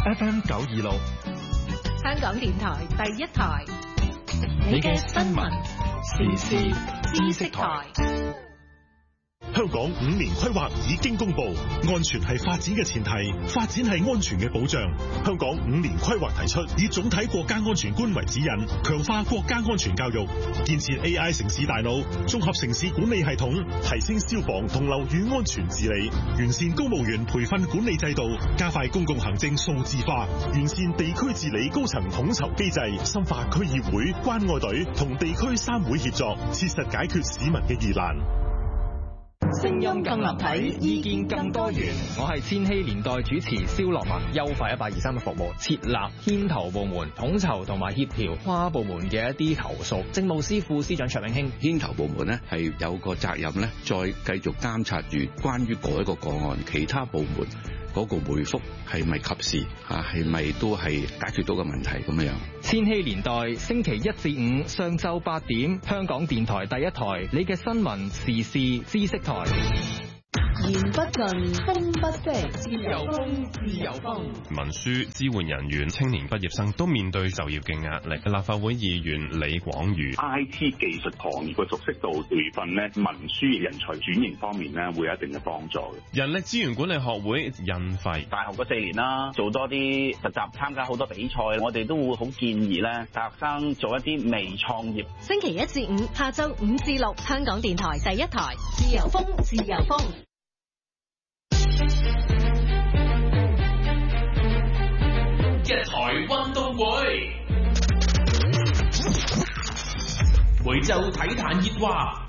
FM 926， 香港電台第一台，你嘅新聞時事知識台。 香港5年規劃已經公布，安全係發展嘅前提，發展係安全嘅保障。香港5年規劃提出，以總體國家安全觀為指引，強化國家安全教育，建設 AI 城市大腦，綜合城市管理系統，提升消防同樓宇安全治理，完善公務員培訓管理制度，加快公共行政數字化，完善地區治理高層統籌機制，深化區議會、關愛隊同地區3會協作，切實解決市民嘅疑難。 聲音更立體，意見更多元。我係千禧年代主持蕭樂文。優化1823嘅服務，設立牽頭部門，統籌同埋協調跨部門嘅一啲投訴。政務司副司長卓永興， 牽頭部門呢係有個責任呢，再繼續監察住關於嗰一個個案，其他部門嗰個回覆係咪及時啊？係咪都係解決到個問題咁樣？ 千禧年代星期1至5上晝8點，香港電台第一台，你嘅新聞時事知識台。 言不盡，風不息，自由風，自由風。 文書支援人員、青年畢業生都面對就業嘅壓力。立法會議員李廣瑜 ，IT 技術行業嘅熟悉度培訓咧，文書人才轉型方面咧，會有一定嘅幫助嘅。 人力資源管理學會印費， 大學嗰4年啦，做多啲實習，參加好多比賽，我哋都會好建議咧，大學生做一啲微創業。 星期1至5下晝5至6，香港電台第一台，自由風，自由風。 一台運動會，每週體壇熱話。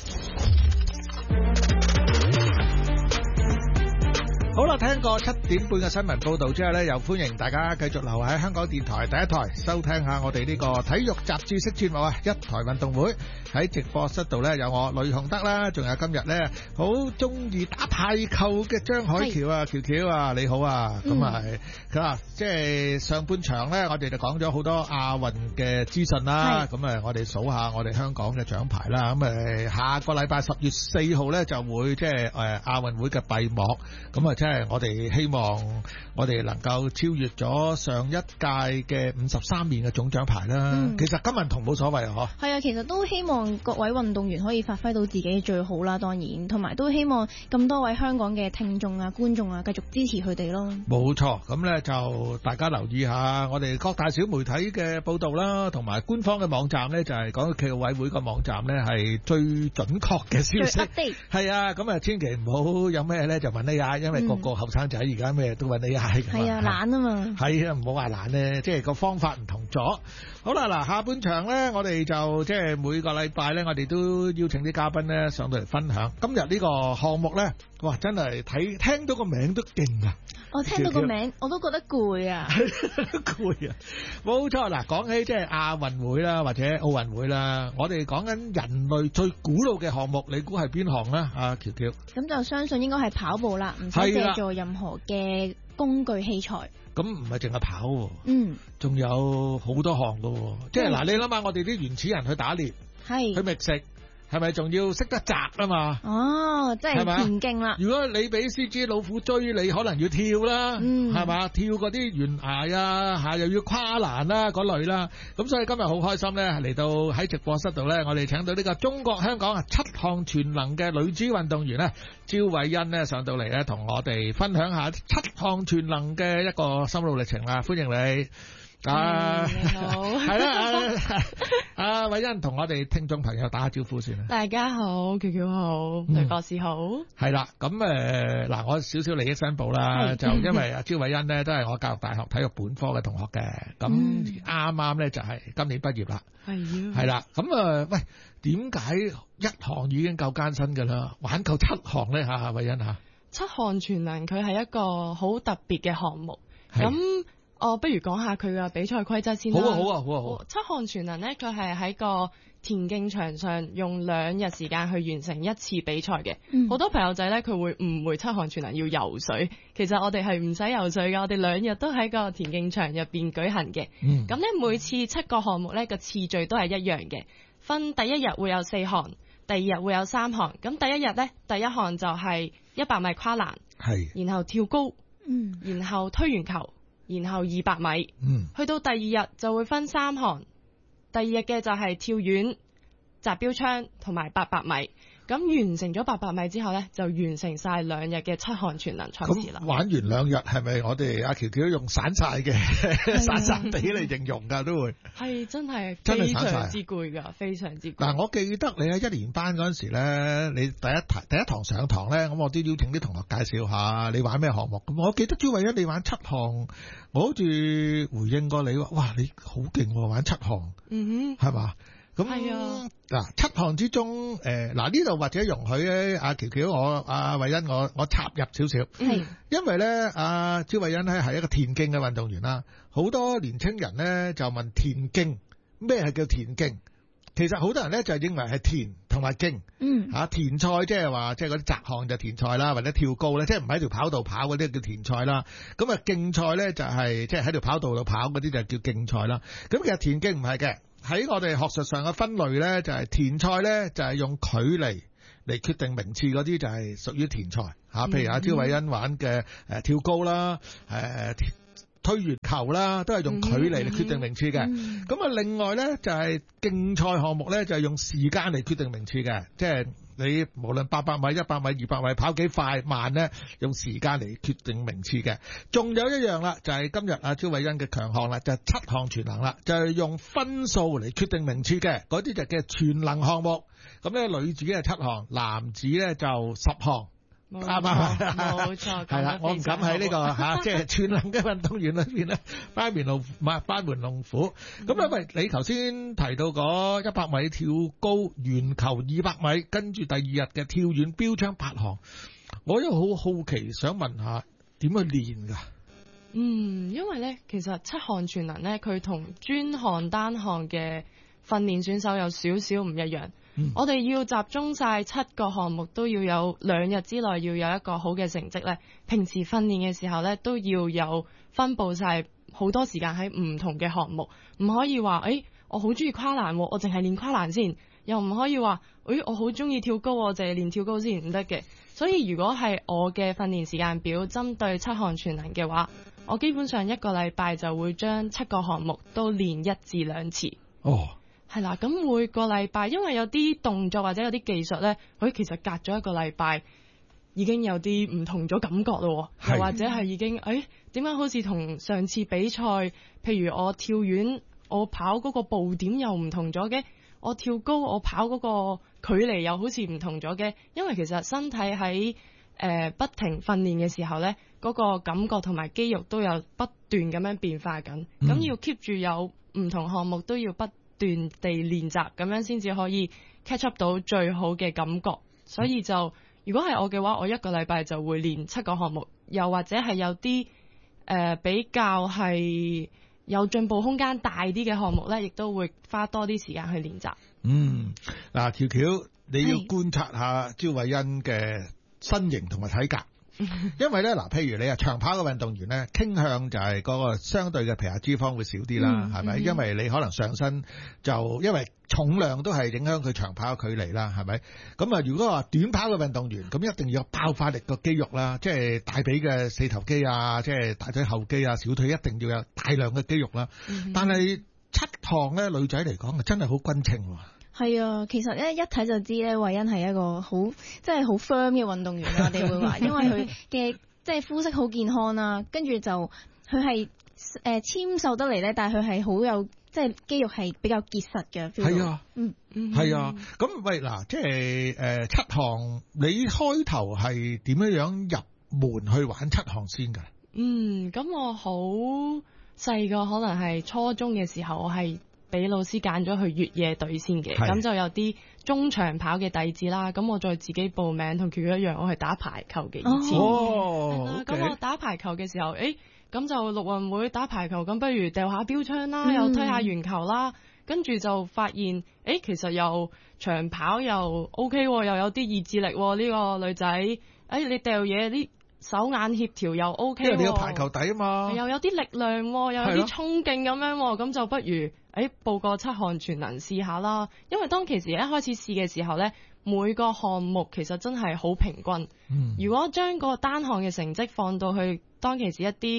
好啦，聽過7點半嘅新聞報道之後呢，又歡迎大家繼續留喺香港電台第一台收聽下我哋呢個體育雜誌式節目啊！一台運動會喺直播室度呢，有我呂雄德啦，仲有今日呢好中意打排球嘅張海橋啊，喬喬啊，你好啊！咁啊佢話即係上半場呢，我哋就講咗好多亞運嘅資訊啦。咁我哋數下我哋香港嘅獎牌啦。咁下個禮拜10月4號呢，就會即係亞運會嘅閉幕。咁即係我哋希望我哋能夠超越咗上一屆嘅53面嘅總獎牌啦。其實金銀銅冇所謂啊， 係啊，其實都希望各位運動員可以發揮到自己最好啦，當然，同埋都希望咁多位香港嘅聽眾啊、觀眾啊，繼續支持佢哋咯。冇錯， 咁呢就大家留意下我哋各大小媒體嘅報道啦，同埋官方嘅網站呢，就係港協暨奧委會個網站呢，係最準確嘅消息。係啊，咁啊千祈唔好有咩呢就問你因為個後生仔而家咩都揾你嗌㗎嘛。係啊，懶啊嘛。係啊，唔好話懶咧，即係個方法唔同咗。好啦，嗱，下半場咧，我哋就即係每個禮拜咧，我哋都邀請啲嘉賓咧上到嚟分享。今日呢個項目咧，哇，真係聽到個名都勁啊！我聽到個名我都覺得攰啊，攰啊！冇錯，嗱，講起即係亞運會啦，或者奧運會啦，我哋講緊人類最古老嘅項目，你估係邊項咧？阿喬喬，咁就相信應該係跑步啦，唔使借助任何嘅工具器材。咁唔係淨係跑，仲有好多項噶，即係嗱，你諗下，我哋啲原始人去打獵，去覓食。係咪仲要識得摘啊嘛？哦，即係田徑啦。如果你俾獅子老虎追你，可能要跳啦，係嘛？跳嗰啲懸崖啊，又要跨欄啦嗰類啦。咁所以今日好開心咧，嚟到喺直播室度咧，我哋請到呢個中國香港7項全能嘅女子運動員咧，招偉欣咧上到嚟咧，同我哋分享下7項全能嘅一個心路歷程啦。歡迎你。你好，係啦，阿偉欣同我哋聽眾朋友打下招呼先啦。大家好，喬喬好，雷博士好。係啦，咁嗱，我少少利益申報啦，就因為阿招偉欣呢都係我教育大學體育本科嘅同學嘅，咁啱啱咧就係今年畢業啦。係啦，咁喂，點解一項已經夠艱辛噶啦，玩夠7項咧吓，偉欣吓？7項全能佢係一個好特別嘅項目，咁。不如講下佢嘅比賽規則先啦。好啊7項全能呢，佢係喺個田徑場上用2日時間去完成一次比賽嘅。好多朋友仔呢，佢會誤會7項全能要游水，其實我哋係唔使游水㗎，我哋2日都喺個田徑場入邊舉行嘅。咁呢，每次7個項目呢個次序都係一樣嘅，分第一日會有4項，第二日會有3項。咁第一日呢，第一項就係100米跨欄，然後跳高，然後推鉛球。 然後200米。去到第2日就會分3項，第2日嘅就係跳遠、擲標槍同埋800米。咁完成咗800米之後呢，就完成晒2日嘅7項全能賽事啦。 玩完2日係咪我哋阿喬喬都用散晒嘅散散地嚟形容㗎都會？係真係非常之攰㗎，非常之攰。嗱，我記得你喺1年班嗰陣時呢，你第一堂上堂呢，咁我都邀請啲同學介紹下你玩咩項目。咁我記得朱慧欣你玩7項，我好似回應過你話，哇，你好勁喎，玩7項，係嘛？咁嗱，7項之中，嗱呢度或者容許咧，阿喬喬阿慧欣我插入少少，因為咧阿朱慧欣咧係一個田徑嘅運動員啦，好多年青人咧就問田徑咩係叫田徑？其實好多人咧就認為係田同埋徑，田賽即係話即係嗰啲擲項就田賽啦，或者跳高咧，即係唔喺條跑道跑嗰啲叫田賽啦。咁啊徑賽咧就係即係喺條跑道度跑嗰啲就叫徑賽啦。咁其實田徑唔係嘅。喺我哋學術上嘅分類咧，就係田賽咧，就係用距離嚟決定名次嗰啲就係屬於田賽嚇。譬如阿朱慧欣玩嘅跳高啦，推鉛球啦，都係用距離嚟決定名次嘅。咁啊，另外咧就係競賽項目咧，就係用時間嚟決定名次嘅，即係你無論800米、100米、200米跑幾快慢咧，用時間嚟決定名次嘅。仲有一樣啦，就係今日阿朱慧欣嘅強項啦，就係7項全能啦，就係用分數嚟決定名次嘅，嗰啲就叫全能項目。咁咧女子係7項，男子咧就10項。啱冇錯，係啦，我唔敢喺呢個即係全能嘅運動員裏邊咧，班門弄斧。咁因為你頭先提到嗰100米跳高、鉛球200米，跟住第2日嘅跳遠、標槍8項，我又好好奇想問下點去練㗎？ 因為咧，其實7項全能咧，佢同專項單項嘅訓練選手有少少唔一樣。我哋要集中晒7個項目，都要有2日之內要有一個好嘅成績咧。平時訓練嘅時候咧，都要有分佈晒好多時間喺唔同嘅項目，唔可以話我好中意跨欄，我淨係練跨欄先，又唔可以話我好中意跳高，我淨係練跳高先，唔得嘅。所以如果係我嘅訓練時間表針對7項全能嘅話，我基本上1個禮拜就會將7個項目都練1至2次。係啦，咁每個禮拜，因為有啲動作或者有啲技術咧，其實隔咗1個禮拜已經有啲唔同咗感覺咯，又或者係已經點解好似同上次比賽，譬如我跳遠，我跑嗰個步點又唔同咗嘅，我跳高我跑嗰個距離又好似唔同咗嘅，因為其實身體喺不停訓練嘅時候咧，嗰個感覺同埋肌肉都有不斷咁樣變化緊，咁要 keep 住有唔同項目都要不斷地練習，咁樣先至可以 catch up 到最好嘅感覺。所以就如果係我嘅話，我1個禮拜就會練7個項目，又或者係有啲比較係有進步空間大啲嘅項目咧，亦都會花多啲時間去練習。 嗱，喬喬你要觀察下朱慧欣嘅身形同埋體格。因為咧嗱，譬如你係長跑嘅運動員咧，傾向就係嗰個相對嘅皮下脂肪會少啲啦，係咪？因為你可能上身就因為重量都係影響佢長跑嘅距離啦，係咪？咁啊，如果話短跑嘅運動員，咁一定要有爆發力嘅肌肉啦，即係大髀嘅四頭肌啊，即係大腿後肌啊，小腿一定要有大量嘅肌肉啦。但係7項咧，女仔嚟講真係好均稱喎。 係啊，其實咧一睇就知咧，慧欣係一個好即係好 firm 嘅運動員啦。我哋會話，因為佢嘅即係膚色好健康啦，跟住就佢係纖瘦得嚟咧，但係佢係好有即係肌肉係比較結實嘅。係啊， 係啊。咁喂嗱，即係7項，你開頭係點樣入門去玩7項先㗎？ 咁我好細個，可能係初中嘅時候，我係俾老師揀咗去越野隊先嘅，咁就有啲中長跑嘅弟子啦。咁我再自己報名，同佢一樣，我係打排球嘅以前。咁我打排球嘅時候，咁就陸運會打排球，咁不如掉下標槍啦，又推下鉛球啦。跟住就發現，其實又長跑又 OK，又有啲意志力喎。呢個女仔，你掉嘢啲手眼協調又 OK， 因為你有排球底啊嘛， 又有啲力量，又有啲衝勁咁樣，咁就不如報個7項全能試下啦。因為當其時一開始試嘅時候呢，每個項目其實真係好平均。如果將個單項嘅成績放到去當其時一啲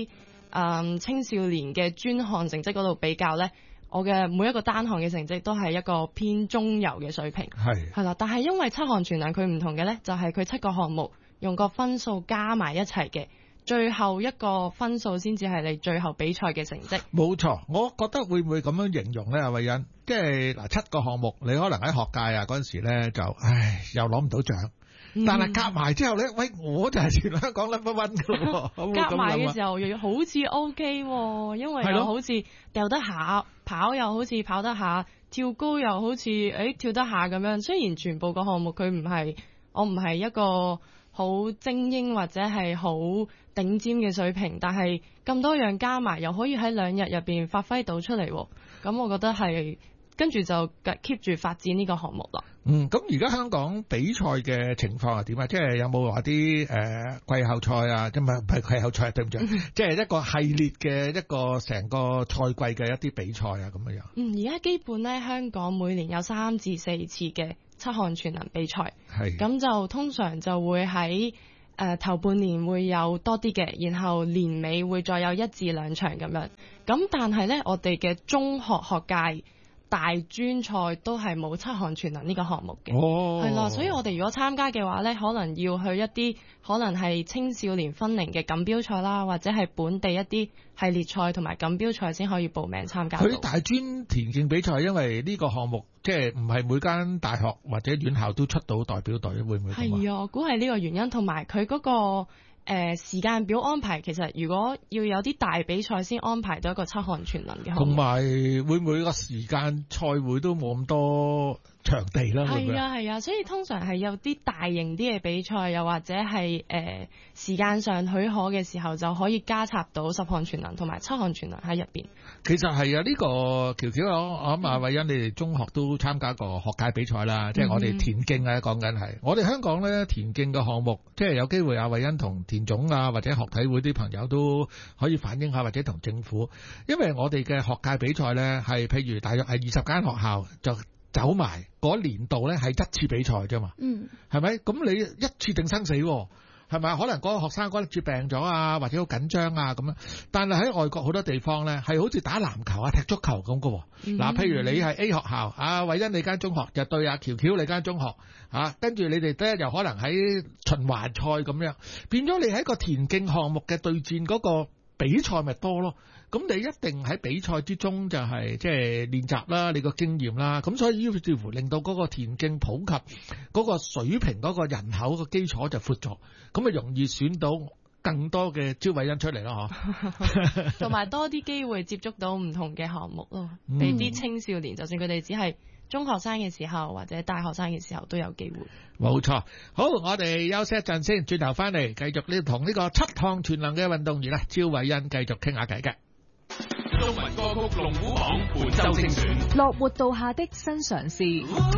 青少年嘅專項成績嗰度比較咧，我嘅每一個單項嘅成績都係一個偏中游嘅水平。係啦，但係因為7項全能佢唔同嘅咧，就係佢7個項目用個分數加埋一齊嘅。最後一個分數先至係你最後比賽嘅成績。冇錯，我覺得會唔會咁樣形容咧，阿慧欣？即係嗱，7個項目，你可能喺學界啊嗰陣時咧就，又攞唔到獎。但係夾埋之後咧，喂，我就係全香港 number one 噶咯。夾埋嘅時候又好似 OK，因為又好似掉得下，跑又好似跑得下，跳高又好似跳得下咁樣。雖然全部個項目我唔係一個好精英或者係好頂尖嘅水平，但係咁多樣加埋又可以喺2日入邊發揮到出嚟，咁我覺得係跟住就 keep 住發展呢個項目啦。咁而家香港比賽嘅情況係點啊？即係有冇話啲季後賽啊？即係唔係季後賽，對唔住，即係一個系列嘅一個成個賽季嘅一啲比賽啊咁樣。而家基本咧，香港每年有3至4次嘅7項全能比賽，咁就通常就會喺頭半年會有多啲嘅，然後年尾會再有1至2場咁樣。咁但係呢，我哋嘅中學學界大專賽都係冇7項全能呢個項目嘅，係啦，所以我哋如果參加嘅話呢，可能要去一啲可能係青少年分齡嘅錦標賽啦，或者係本地一啲系列賽同埋錦標賽先可以報名參加。佢大專田徑比賽，因為呢個項目即係唔係每間大學或者院校都出到代表隊，會唔會？係啊，我估係呢個原因，同埋佢嗰個時間表安排，其實如果要有啲大比賽先安排到一個7項全能嘅項目，同埋會唔會個時間賽會都冇咁多場地啦？係啊，所以通常係有啲大型啲嘅比賽，又或者係時間上許可嘅時候，就可以加插到10項全能同埋7項全能喺入邊。其實係啊，呢個喬喬我諗阿慧欣，你哋中學都參加過學界比賽啦，即係我哋田徑啊，講緊係我哋香港咧田徑嘅項目，即係有機會阿慧欣同田總啊或者學體會啲朋友都可以反映下，或者同政府，因為我哋嘅學界比賽咧係譬如大約係20間學校就走埋嗰年度咧係1次比賽啫嘛，係咪？咁你一次定生死喎？係咪？可能嗰個學生嗰陣時病咗啊，或者好緊張啊咁樣。但係喺外國好多地方咧，係好似打籃球啊、踢足球咁嘅。嗱，譬如你係 A 學校，阿慧欣你間中學就對阿喬喬你間中學，跟住你哋咧又可能喺循環賽咁樣，變咗你喺個田徑項目嘅對戰嗰個比賽咪多咯。咁你一定喺比賽之中就係即係練習啦，你個經驗啦，咁所以於是乎令到嗰個田徑普及嗰個水平嗰個人口個基礎就闊咗，咁咪容易選到更多嘅招慧欣出嚟咯，嗬。同埋多啲機會接觸到唔同嘅項目咯，俾啲青少年，就算佢哋只係中學生嘅時候或者大學生嘅時候都有機會。冇錯，好，我哋休息一陣先，轉頭翻嚟繼續呢同呢個7項全能嘅運動員招慧欣繼續傾下偈嘅。 中文歌曲龍虎榜本周精選， 樂活道下的新嘗試。